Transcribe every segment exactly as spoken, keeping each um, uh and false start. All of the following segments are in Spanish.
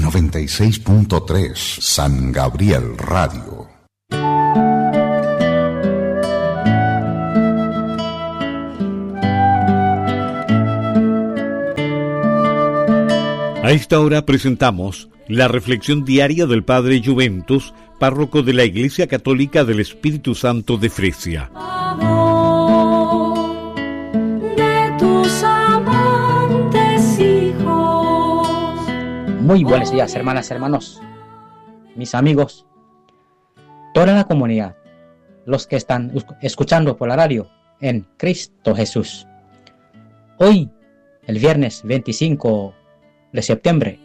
noventa y seis punto tres San Gabriel Radio. A esta hora presentamos la reflexión diaria del Padre Juventus, párroco de la Iglesia Católica del Espíritu Santo de Fresia. Muy buenos días, hermanas, hermanos, mis amigos, toda la comunidad, los que están escuchando por la radio en Cristo Jesús. Hoy, el viernes veinticinco de septiembre,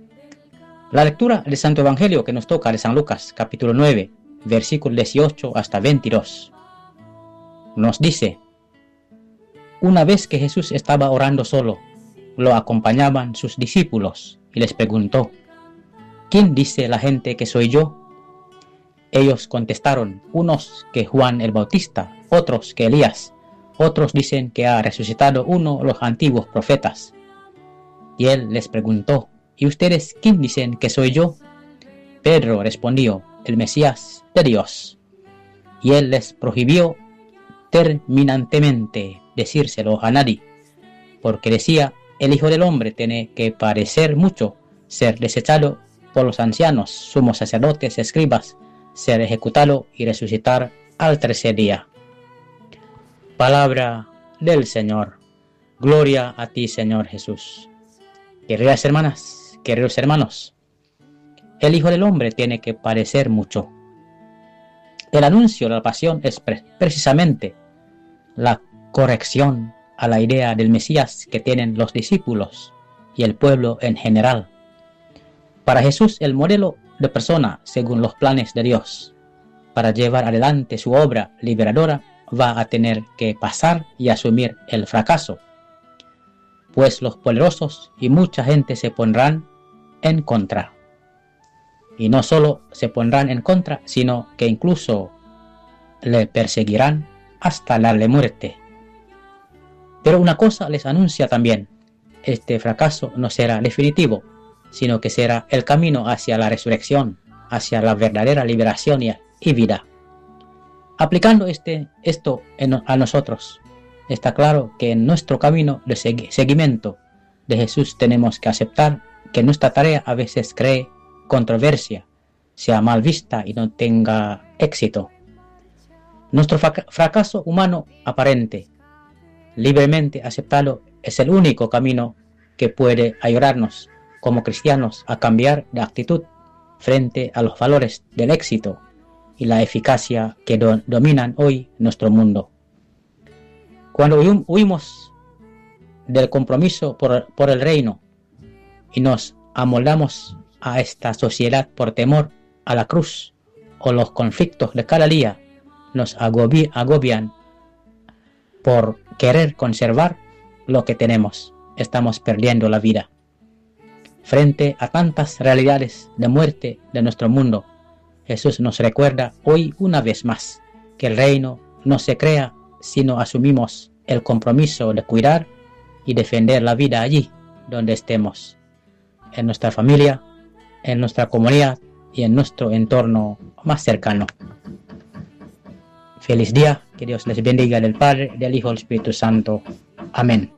la lectura del Santo Evangelio que nos toca de San Lucas, capítulo nueve, versículo dieciocho hasta veintidós, nos dice: una vez que Jesús estaba orando solo, lo acompañaban sus discípulos y les preguntó: ¿quién dice la gente que soy yo? Ellos contestaron: unos que Juan el Bautista, otros que Elías, otros dicen que ha resucitado uno de los antiguos profetas. Y él les preguntó: ¿y ustedes quién dicen que soy yo? Pedro respondió: el Mesías de Dios. Y él les prohibió terminantemente decírselo a nadie, porque decía: el Hijo del Hombre tiene que padecer mucho, ser desechado por los ancianos, sumos sacerdotes, escribas, ser ejecutado y resucitar al tercer día. Palabra del Señor. Gloria a ti, Señor Jesús. Queridas hermanas, queridos hermanos, el Hijo del Hombre tiene que padecer mucho. El anuncio de la pasión es pre- precisamente la corrección a la idea del Mesías que tienen los discípulos y el pueblo en general. Para Jesús, el modelo de persona según los planes de Dios para llevar adelante su obra liberadora va a tener que pasar y asumir el fracaso, pues los poderosos y mucha gente se pondrán en contra. Y no solo se pondrán en contra, sino que incluso le perseguirán hasta darle muerte. Pero una cosa les anuncia también: este fracaso no será definitivo, sino que será el camino hacia la resurrección, hacia la verdadera liberación y, y vida. Aplicando este, esto en, a nosotros, está claro que en nuestro camino de segui- seguimiento de Jesús tenemos que aceptar que nuestra tarea a veces cree controversia, sea mal vista y no tenga éxito. Nuestro frac- fracaso humano aparente, libremente aceptado, es el único camino que puede ayudarnos como cristianos a cambiar de actitud frente a los valores del éxito y la eficacia que do- dominan hoy nuestro mundo. Cuando hu- huimos del compromiso por, por el reino y nos amoldamos a esta sociedad por temor a la cruz o los conflictos de cada día nos agobi- agobian por querer conservar lo que tenemos, estamos perdiendo la vida. Frente a tantas realidades de muerte de nuestro mundo, Jesús nos recuerda hoy una vez más que el reino no se crea si no asumimos el compromiso de cuidar y defender la vida allí donde estemos, en nuestra familia, en nuestra comunidad y en nuestro entorno más cercano. Feliz día, que Dios les bendiga, del Padre, del Hijo y del Espíritu Santo. Amén.